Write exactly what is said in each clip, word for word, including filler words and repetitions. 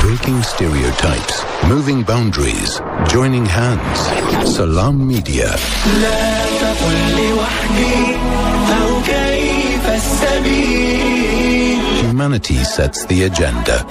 Breaking stereotypes, moving boundaries, joining hands. Salam Media. Humanity sets the agenda.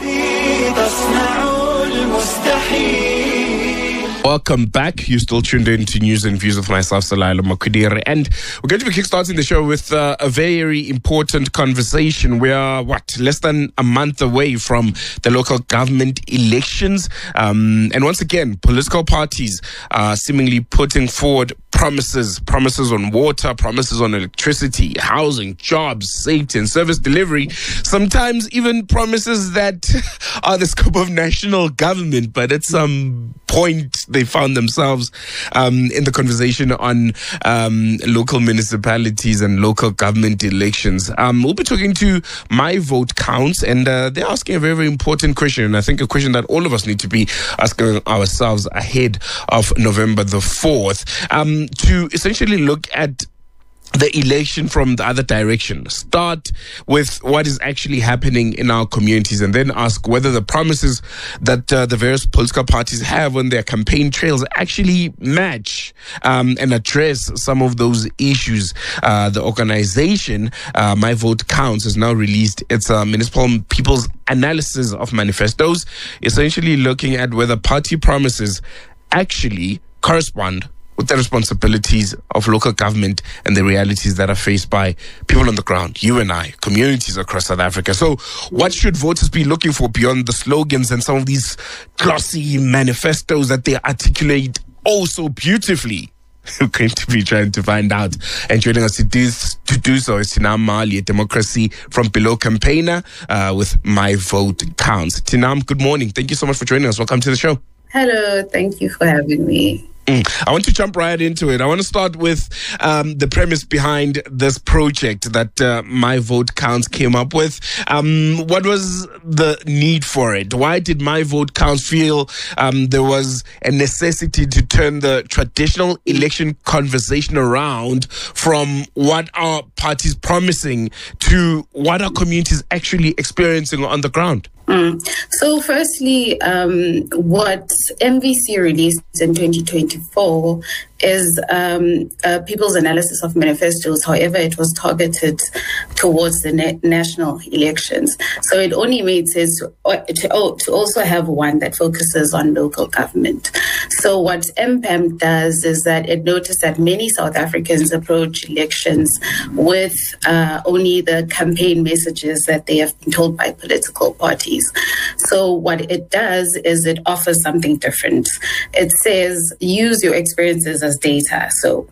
Welcome back. You're still tuned in to News and Views with myself, Salaila Makudire. And we're going to be kickstarting the show with uh, a very important conversation. We are, what, less than a month away from the local government elections. Um, and once again, political parties are seemingly putting forward promises, promises on water, promises on electricity, housing, jobs, safety and service delivery, sometimes even promises that are the scope of national government, but at some point they found themselves um, in the conversation on um, local municipalities and local government elections. Um, we'll be talking to My Vote Counts, and uh, they're asking a very, very important question, and I think a question that all of us need to be asking ourselves ahead of November the fourth. Um, to essentially look at the election from the other direction. Start with what is actually happening in our communities and then ask whether the promises that uh, the various political parties have on their campaign trails actually match um, and address some of those issues. Uh, the organization, uh, My Vote Counts, has now released its uh, Municipal People's Analysis of Manifestos, essentially looking at whether party promises actually correspond with the responsibilities of local government and the realities that are faced by people on the ground, you and I, communities across South Africa. So what should voters be looking for beyond the slogans and some of these glossy manifestos that they articulate oh so beautifully? We're going to be trying to find out. And joining us to do, to do so is Tinam Mali, a Democracy from Below campaigner uh, with My Vote Counts. Tinam, good morning. Thank you so much for joining us. Welcome to the show. Hello. Thank you for having me. Mm. I want to jump right into it. I want to start with um, the premise behind this project that uh, My Vote Counts came up with. Um, what was the need for it? Why did My Vote Counts feel um, there was a necessity to turn the traditional election conversation around from what are parties promising to what are communities actually experiencing on the ground? Mm. So firstly, um, what M V C released in twenty twenty-four is um, uh, People's Analysis of Manifestos. However, it was targeted towards the na- national elections. So it only made sense to, to, oh, to also have one that focuses on local government. So what M P A M does is that it noticed that many South Africans approach elections with uh, only the campaign messages that they have been told by political parties. So what it does is it offers something different. It says, use your experiences as data. So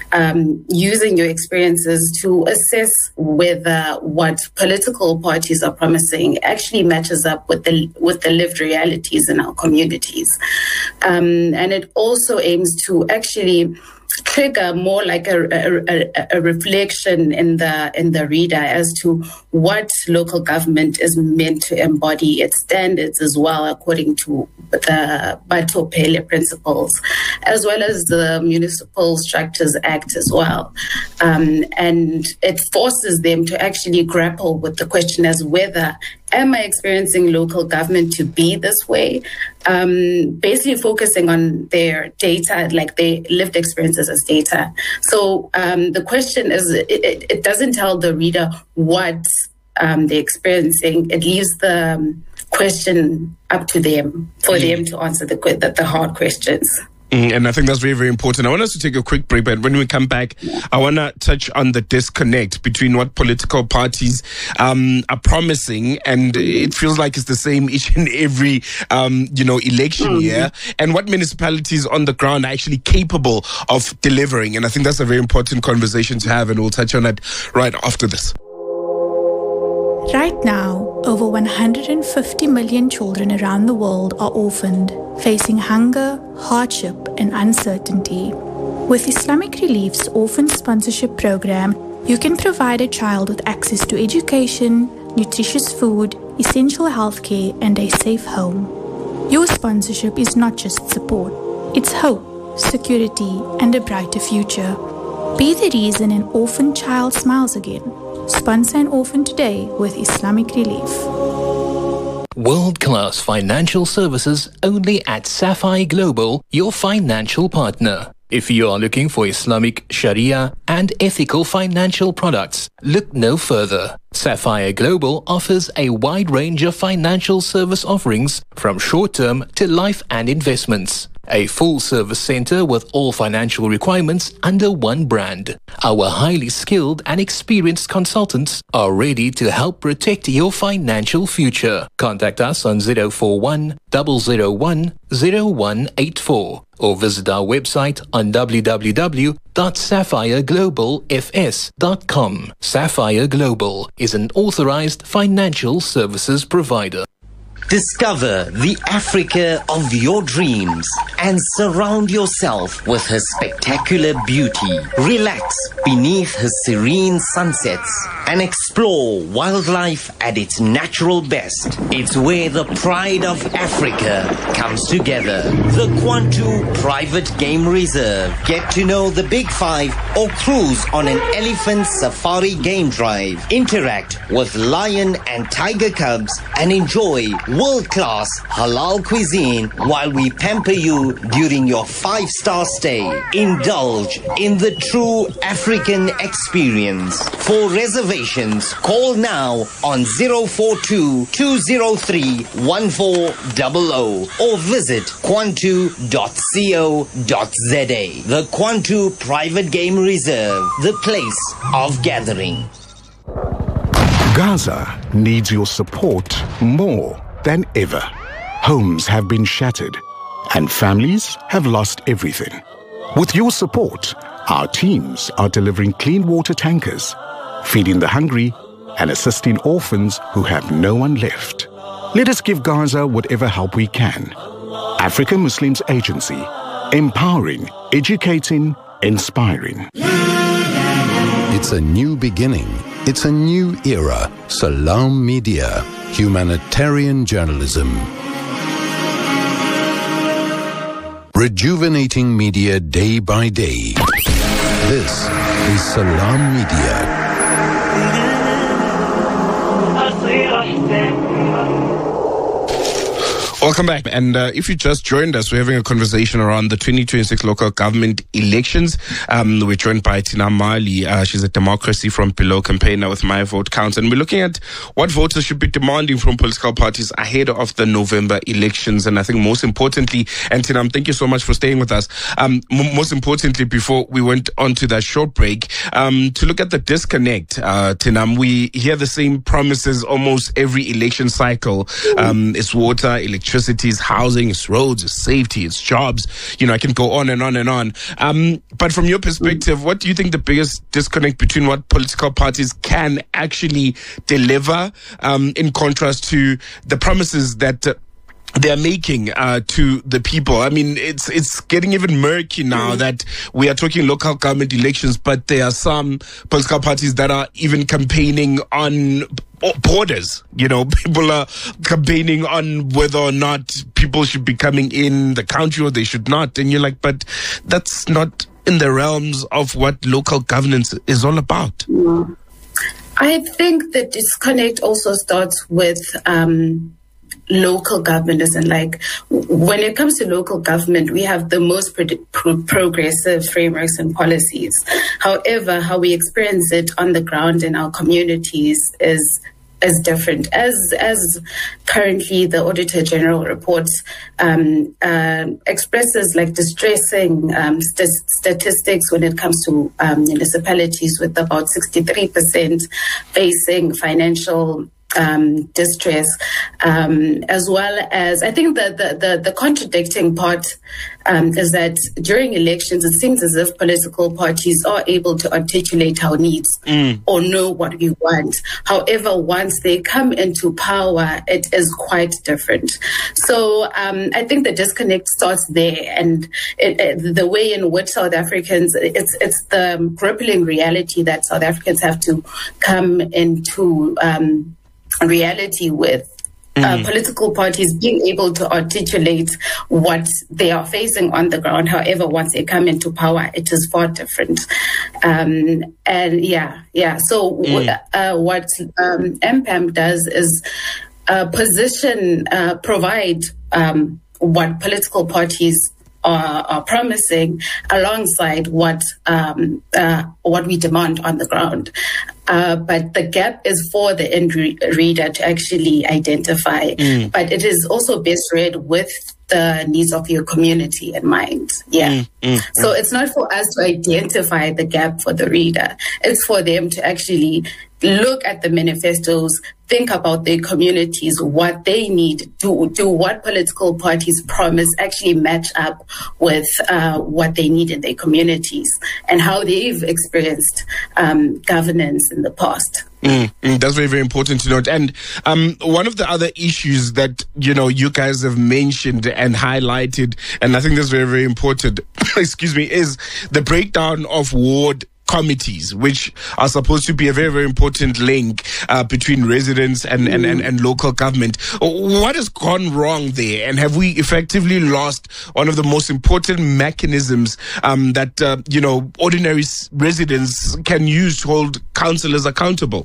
um, using your experiences to assess whether what political parties are promising actually matches up with the with the lived realities in our communities. Um, and it also aims to actually trigger more like a, a, a reflection in the in the reader as to what local government is meant to embody, its standards as well, according to the Batho Pele principles, as well as the Municipal Structures Act as well. Um, and it forces them to actually grapple with the question as whether, am I experiencing local government to be this way? Um, basically focusing on their data, like their lived experiences as data. So um, the question is, it, it, it doesn't tell the reader what um, they're experiencing. It leaves the um, question up to them, for mm. them to answer the, the, the hard questions. Mm, and I think that's very, very important. I want us to take a quick break, but when we come back, I want to touch on the disconnect between what political parties um, are promising, and it feels like it's the same each and every, um, you know, election mm-hmm. year, and what municipalities on the ground are actually capable of delivering. And I think that's a very important conversation to have, and we'll touch on it right after this. Right now, over one hundred fifty million children around the world are orphaned, facing hunger, hardship, and uncertainty. With Islamic Relief's Orphan Sponsorship Program, you can provide a child with access to education, nutritious food, essential healthcare, and a safe home. Your sponsorship is not just support, it's hope, security, and a brighter future. Be the reason an orphan child smiles again. Sponsor an orphan today with Islamic Relief. World-class financial services only at Sapphire Global, your financial partner. If you are looking for Islamic, Sharia and ethical financial products, look no further. Sapphire Global offers a wide range of financial service offerings from short-term to life and investments. A full-service center with all financial requirements under one brand. Our highly skilled and experienced consultants are ready to help protect your financial future. Contact us on zero four one, zero zero one, zero one eight four or visit our website on w w w dot sapphire global f s dot com. Sapphire Global is an authorized financial services provider. Discover the Africa of your dreams and surround yourself with her spectacular beauty. Relax beneath her serene sunsets and explore wildlife at its natural best. It's where the pride of Africa comes together. The Kwantu Private Game Reserve. Get to know the Big Five or cruise on an elephant safari game drive. Interact with lion and tiger cubs and enjoy world-class halal cuisine while we pamper you during your five-star stay. Indulge in the true African experience. For reservations, call now on zero four two, two zero three, one four zero zero or visit kwantu dot co dot za. The Kwantu Private Game Reserve, the place of gathering. Gaza needs your support more than ever. Homes have been shattered and families have lost everything. With your support, our teams are delivering clean water tankers, feeding the hungry and assisting orphans who have no one left. Let us give Gaza whatever help we can. African Muslims Agency, empowering, educating, inspiring. It's a new beginning. It's a new era. Salam Media. Humanitarian journalism. Rejuvenating media day by day. This is Salam Media. Welcome back. And uh, if you just joined us, we're having a conversation around the twenty twenty-six local government elections. Um, we're joined by Tina Mali. Uh, she's a Democracy from Below campaigner with My Vote Counts. And we're looking at what voters should be demanding from political parties ahead of the November elections. And I think most importantly, and Tina, thank you so much for staying with us. Um, m- most importantly, before we went on to that short break, um, to look at the disconnect, uh, Tina, we hear the same promises almost every election cycle. Um, it's water, electricity, Electricity, it's housing, it's roads, it's safety, it's jobs. You know, I can go on and on and on. Um, but from your perspective, what do you think the biggest disconnect between what political parties can actually deliver um, in contrast to the promises that uh, they're making uh, to the people? I mean, it's it's getting even murky now mm. that we are talking local government elections, but there are some political parties that are even campaigning on borders. You know, people are campaigning on whether or not people should be coming in the country or they should not. And you're like, but that's not in the realms of what local governance is all about. Mm. I think the disconnect also starts with um, local government. And like, when it comes to local government, we have the most pro- pro- progressive frameworks and policies. However, how we experience it on the ground in our communities is is different. As as currently the Auditor General report um, uh, expresses like distressing um, st- statistics when it comes to um, municipalities, with about sixty-three percent facing financial um, distress, um, as well as, I think the, the, the, the contradicting part um, is that during elections, it seems as if political parties are able to articulate our needs mm. or know what we want. However, once they come into power, it is quite different. So um, I think the disconnect starts there, and it, it, the way in which South Africans, it's, it's the crippling reality that South Africans have to come into um, reality with. Uh, political parties being able to articulate what they are facing on the ground. However, once they come into power, it is far different. Um, and yeah, yeah. So mm. uh, what um, M P A M does is uh, position, uh, provide um, what political parties are, are promising alongside what um, uh, what we demand on the ground. Uh, but the gap is for the end re- reader to actually identify. Mm. But it is also best read with the needs of your community in mind. Yeah. Mm, mm, so mm. it's not for us to identify the gap for the reader. It's for them to actually look at the manifestos, think about their communities, what they need, do, do what political parties promise actually match up with uh, what they need in their communities and how they've experienced um, governance in the past. Mm, mm, that's very, very important to note. And um, one of the other issues that, you know, you guys have mentioned and highlighted, and I think that's very, very important, excuse me, is the breakdown of ward committees, which are supposed to be a very, very important link uh, between residents and, mm. and, and, and local government. What has gone wrong there? And have we effectively lost one of the most important mechanisms um, that, uh, you know, ordinary residents can use to hold councillors accountable?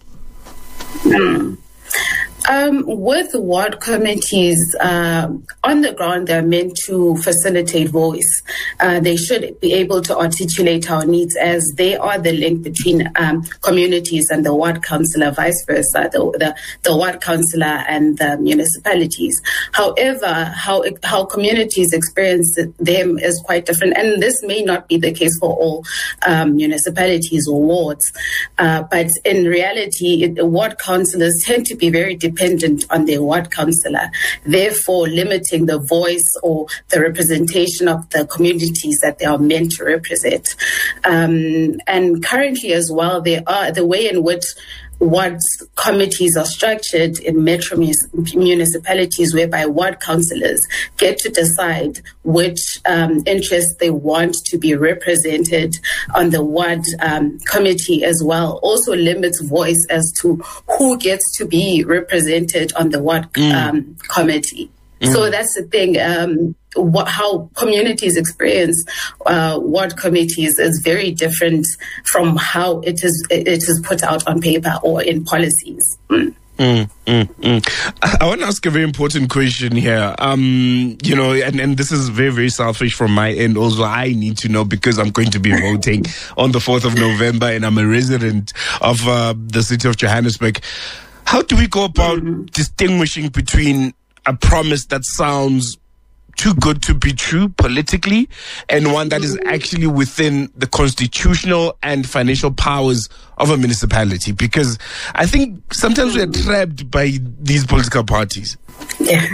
Mm. Um, with ward committees, uh, on the ground, they're meant to facilitate voice. Uh, they should be able to articulate our needs as they are the link between um, communities and the ward councillor, vice versa, the, the, the ward councillor and the municipalities. However, how, how communities experience them is quite different. And this may not be the case for all um, municipalities or wards. Uh, but in reality, it, ward councillors tend to be very dependent on their ward councillor, therefore limiting the voice or the representation of the communities that they are meant to represent. Um, and currently as well, there are the way in which ward committees are structured in metro municipalities, whereby ward councillors get to decide which um, interests they want to be represented on the ward um, committee as well, also limits voice as to who gets to be represented on the ward mm. um, committee. Mm. So that's the thing. Um, what, how communities experience uh, ward committees is very different from how it is it is put out on paper or in policies. Mm. Mm, mm, mm. I, I want to ask a very important question here. Um, you know, and, and this is very, very selfish from my end. Also, I need to know because I'm going to be voting on the fourth of November and I'm a resident of uh, the city of Johannesburg. How do we go about mm-hmm. distinguishing between a promise that sounds too good to be true politically and one that is actually within the constitutional and financial powers of a municipality? Because I think sometimes we are trapped by these political parties. Yeah.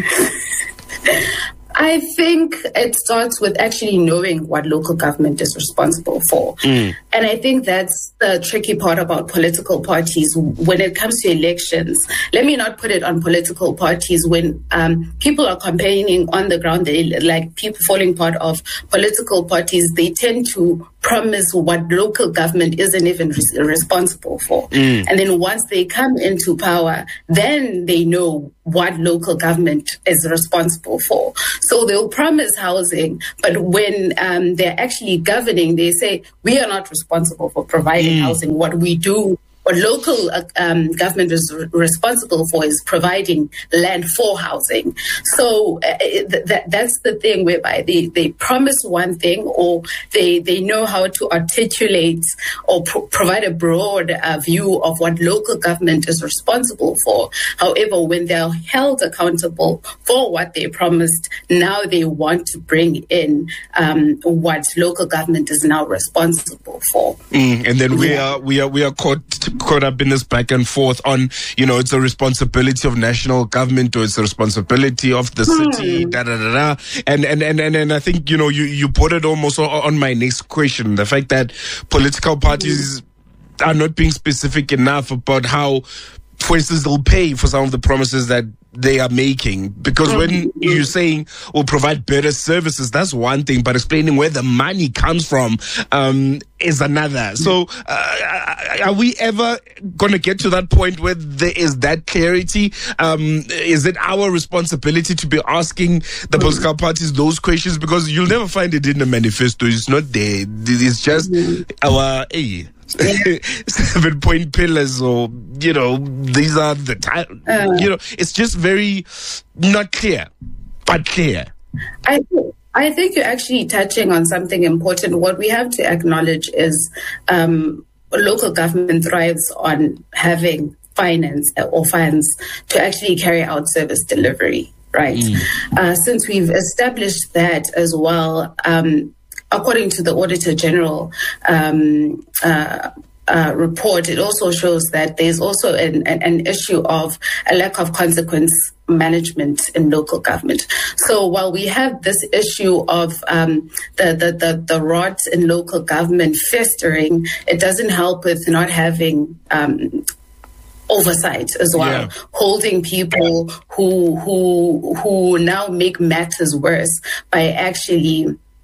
I think it starts with actually knowing what local government is responsible for. Mm. And I think that's the tricky part about political parties when it comes to elections. Let me not put it on political parties. When um, people are campaigning on the ground, they, like people falling part of political parties, they tend to promise what local government isn't even res- responsible for. Mm. And then once they come into power, then they know what local government is responsible for. So they'll promise housing, but when um, they're actually governing, they say, we are not responsible for providing mm. housing. What we do, what local uh, um, government is re- responsible for is providing land for housing. So uh, th- th- that's the thing whereby they, they promise one thing, or they, they know how to articulate or pro- provide a broad uh, view of what local government is responsible for. However, when they're held accountable for what they promised, now they want to bring in um, what local government is now responsible for. Mm, and then we yeah. are we are we are caught caught up in this back and forth on, you know, it's a responsibility of national government or it's a responsibility of the city, mm. da da da da. And and, and and and I think, you know, you, you put it almost on my next question. The fact that political parties mm. are not being specific enough about how, for instance, they'll pay for some of the promises that they are making. Because when you're saying we'll provide better services, that's one thing, but explaining where the money comes from um, is another. So uh, are we ever going to get to that point where there is that clarity? Um, is it our responsibility to be asking the political parties those questions? Because you'll never find it in the manifesto. It's not there. It's just our, hey, Yeah. seven point pillars, or, you know, these are the time, uh, you know, it's just very not clear, but clear. I I think you're actually touching on something important. What we have to acknowledge is um, local government thrives on having finance or funds to actually carry out service delivery, right? Mm. Uh, since we've established that as well, um, according to the Auditor General um, uh, uh, report, it also shows that there's also an, an, an issue of a lack of consequence management in local government. So while we have this issue of um, the, the, the, the rot in local government festering, it doesn't help with not having um, oversight as well, yeah. holding people who who who now make matters worse by actually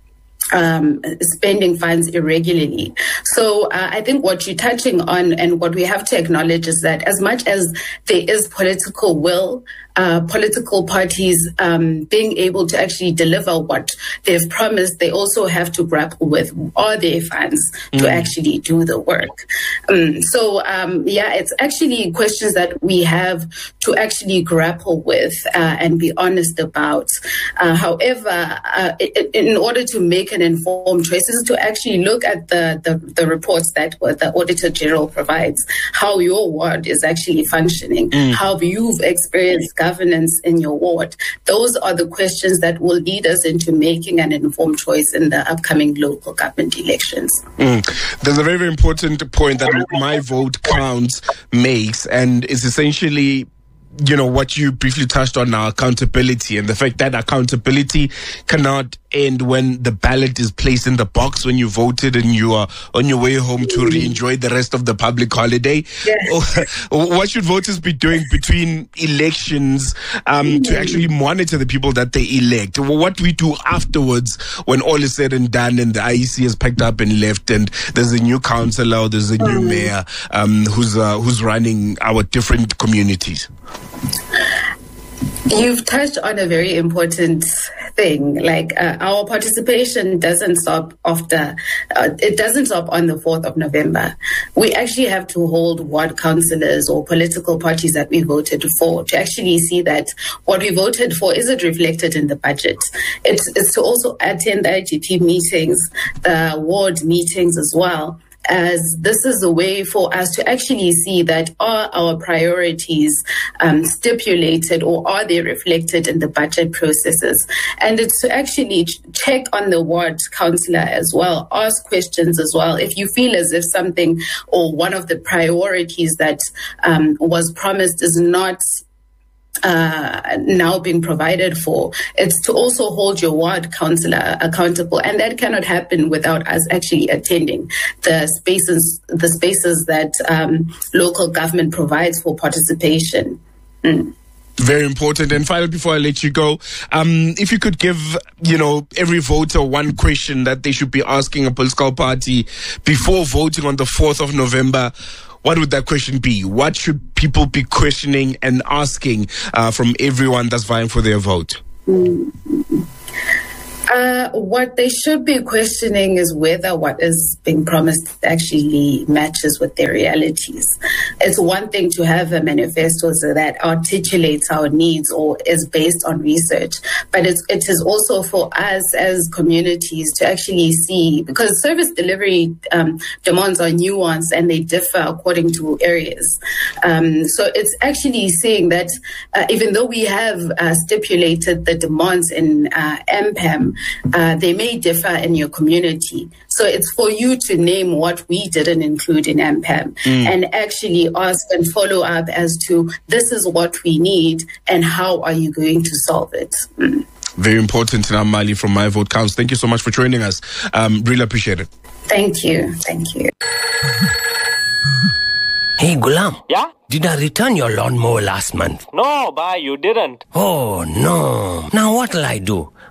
um, spending funds irregularly. So uh, I think what you're touching on and what we have to acknowledge is that as much as there is political will, Uh, political parties um, being able to actually deliver what they've promised, they also have to grapple with all their funds mm. to actually do the work. Um, so, um, yeah, it's actually questions that we have to actually grapple with uh, and be honest about. Uh, however, uh, it, in order to make an informed choice, is to actually look at the, the, the reports that the Auditor General provides, how your ward is actually functioning, mm. how you've experienced governance in your ward. Those are the questions that will lead us into making an informed choice in the upcoming local government elections. Mm. There's a very, very important point that My Vote Counts makes, and it's essentially, you know, what you briefly touched on now, accountability, and the fact that accountability cannot end when the ballot is placed in the box, when you voted and you are on your way home to re-enjoy the rest of the public holiday. Yes. What should voters be doing between elections um, mm-hmm. to actually monitor the people that they elect? What do we do afterwards when all is said and done and the I E C has packed up and left and there's a new councillor, there's a new mm-hmm. mayor um, who's uh, who's running our different communities? You've touched on a very important thing. Like uh, our participation doesn't stop after, uh, it doesn't stop on the fourth of November. We actually have to hold ward councillors or political parties that we voted for to actually see that what we voted for, is it reflected in the budget? It's, it's to also attend the I G P meetings, the ward meetings as well, as this is a way for us to actually see that are our priorities um, stipulated or are they reflected in the budget processes. And it's to actually ch- check on the ward councillor as well, ask questions as well. If you feel as if something or one of the priorities that um, was promised is not Uh, now being provided for, it's to also hold your ward councillor accountable, and that cannot happen without us actually attending the spaces, the spaces that um, local government provides for participation. Mm. Very important. And finally, before I let you go, um, if you could give, you know, every voter one question that they should be asking a political party before voting on the fourth of November, what would that question be? What should people be questioning and asking uh, from everyone that's vying for their vote? Mm-hmm. Uh, what they should be questioning is whether what is being promised actually matches with their realities. It's one thing to have a manifesto that articulates our needs or is based on research, but it's, it is also for us as communities to actually see, because service delivery um, demands are nuanced and they differ according to areas. Um, so it's actually saying that uh, even though we have uh, stipulated the demands in uh, M P A M, Uh, they may differ in your community. So it's for you to name what we didn't include in M P A M mm. and actually ask and follow up as to this is what we need and how are you going to solve it. Mm. Very important, Namali from My Vote Counts. Thank you so much for joining us. Um, really appreciate it. Thank you. Thank you. Hey, Gulam. Yeah? Did I return your lawnmower last month? No, Ba, you didn't. Oh, no. Now what'll I do?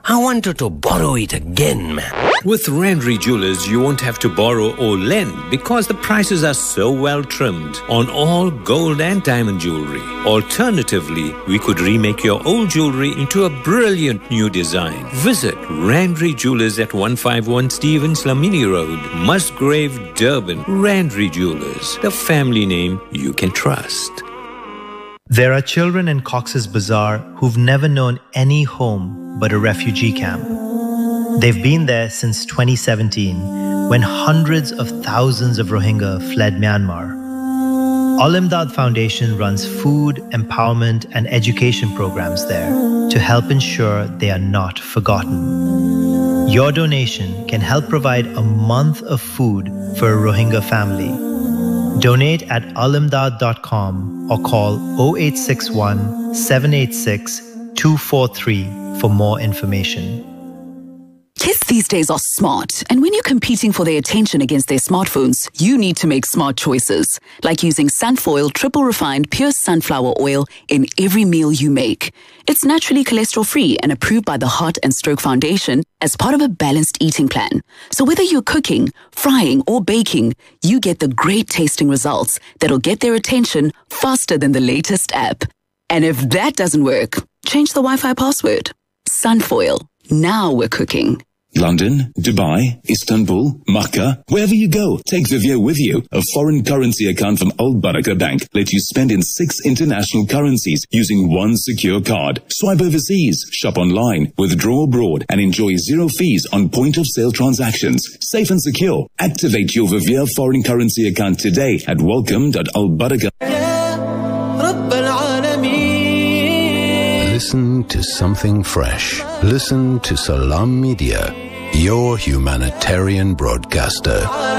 I wanted to borrow it again, man. With Randry Jewelers, you won't have to borrow or lend because the prices are so well trimmed on all gold and diamond jewelry. Alternatively, we could remake your old jewelry into a brilliant new design. Visit Randry Jewelers at one fifty-one Stevens Lamini Road, Musgrave, Durban. Randry Jewelers, the family name you can trust. There are children in Cox's Bazar who've never known any home but a refugee camp. They've been there since twenty seventeen, when hundreds of thousands of Rohingya fled Myanmar. Al-Imdad Foundation runs food, empowerment, and education programs there to help ensure they are not forgotten. Your donation can help provide a month of food for a Rohingya family. Donate at alimdad dot com or call zero eight six one, seven eight six, two four three for more information. Kids these days are smart, and when you're competing for their attention against their smartphones, you need to make smart choices, like using Sunfoil triple refined pure sunflower oil in every meal you make. It's naturally cholesterol-free and approved by the Heart and Stroke Foundation as part of a balanced eating plan. So whether you're cooking, frying, or baking, you get the great tasting results that'll get their attention faster than the latest app. And if that doesn't work, change the Wi-Fi password. Sunfoil. Now we're cooking. London, Dubai, Istanbul, Makkah, wherever you go, take Vivio with you. A foreign currency account from Al Barakah Bank lets you spend in six international currencies using one secure card. Swipe overseas, shop online, withdraw abroad, and enjoy zero fees on point-of-sale transactions. Safe and secure. Activate your Vivio foreign currency account today at welcome dot al barakah. Listen to something fresh. Listen to Salam Media, your humanitarian broadcaster.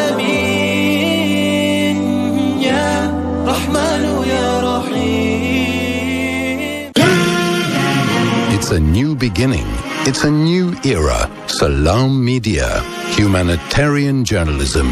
It's a new beginning. It's a new era. Salam Media, humanitarian journalism.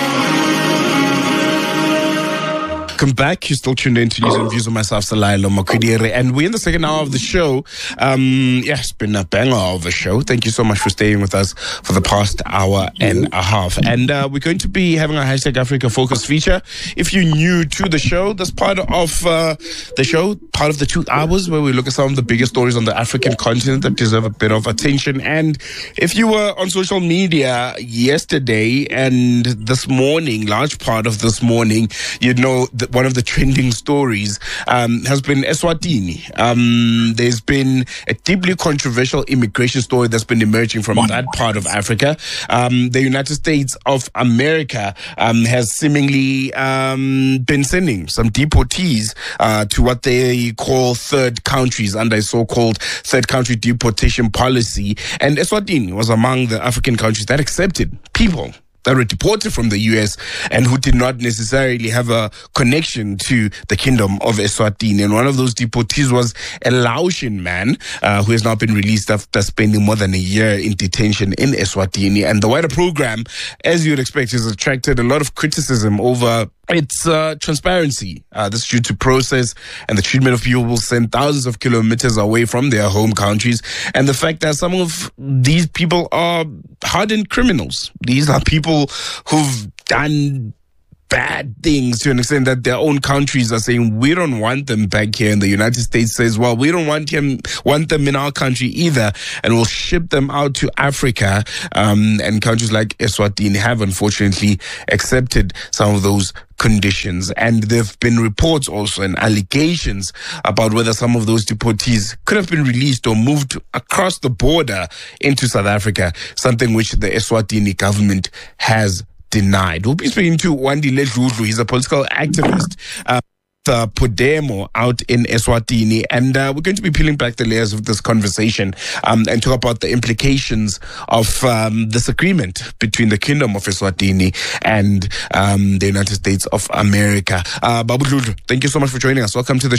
Welcome back. You're still tuned in to News and Views with myself, Salailo Makudire. And we're in the second hour of the show. Um, yeah, it's been a banger of a show. Thank you so much for staying with us for the past hour and a half. And uh, we're going to be having a Hashtag Africa Focus feature. If you're new to the show, that's part of uh, the show, part of the two hours where we look at some of the biggest stories on the African continent that deserve a bit of attention. And if you were on social media yesterday and this morning, large part of this morning, you'd know that one of the trending stories um, has been Eswatini. Um, there's been a deeply controversial immigration story that's been emerging from that part of Africa. Um, the United States of America um, has seemingly um, been sending some deportees uh, to what they call third countries under a so-called third country deportation policy. And Eswatini was among the African countries that accepted people that were deported from the U S and who did not necessarily have a connection to the kingdom of Eswatini. And one of those deportees was a Laotian man uh, who has now been released after spending more than a year in detention in Eswatini. And the wider program, as you'd expect, has attracted a lot of criticism over its uh, transparency. Uh, this is due to process and the treatment of people sent thousands of kilometers away from their home countries, and the fact that some of these people are hardened criminals. These are people who've done bad things to an extent that their own countries are saying, we don't want them back here. And the United States says, well, we don't want him, want them in our country either. And we'll ship them out to Africa. Um, and countries like Eswatini have unfortunately accepted some of those conditions. And there have been reports also and allegations about whether some of those deportees could have been released or moved across the border into South Africa, something which the Eswatini government has denied. We'll be speaking to Wandile Dludlu. He's a political activist. Uh, Uh, Podemo out in Eswatini, and uh, we're going to be peeling back the layers of this conversation um, and talk about the implications of um, this agreement between the Kingdom of Eswatini and um, the United States of America. Uh, Babu Dludlu, thank you so much for joining us. Welcome to the